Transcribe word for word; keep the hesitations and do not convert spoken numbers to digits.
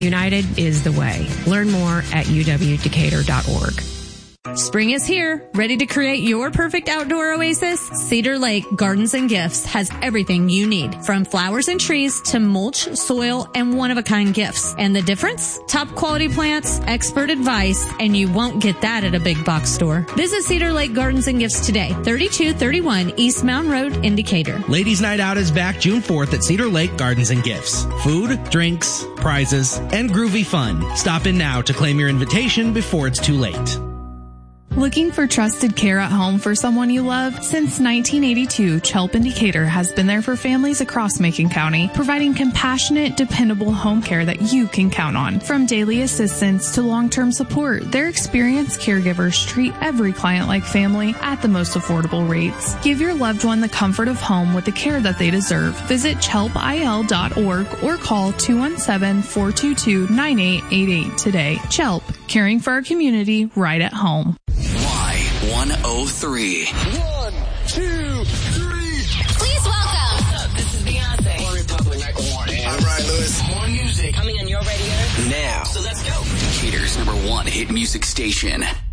United is the way. Learn more at u w decatur dot org. Spring is here. Ready to create your perfect outdoor oasis? Cedar Lake Gardens and Gifts has everything you need, from flowers and trees to mulch, soil, and one-of-a-kind gifts. And the difference? Top quality plants, expert advice, and you won't get that at a big box store. Visit Cedar Lake Gardens and Gifts today, thirty-two thirty-one East Mountain Road in Decatur. Ladies' Night Out is back June fourth at Cedar Lake Gardens and Gifts. Food, drinks, prizes, and groovy fun. Stop in now to claim your invitation before it's too late. Looking for trusted care at home for someone you love? Since nineteen eighty-two, Chelp in Decatur has been there for families across Macon County, providing compassionate, dependable home care that you can count on. From daily assistance to long-term support, their experienced caregivers treat every client like family at the most affordable rates. Give your loved one the comfort of home with the care that they deserve. Visit chelp I L dot org or call two one seven, four two two, nine eight eight eight today. Chelp, caring for our community right at home. Y one oh three. One, two, three. Please welcome. What's up? This is Beyonce. One Republic, Michael Warren. I'm Ryan Lewis. More music coming on your radio. Now. So let's go. Decatur's number one hit music station.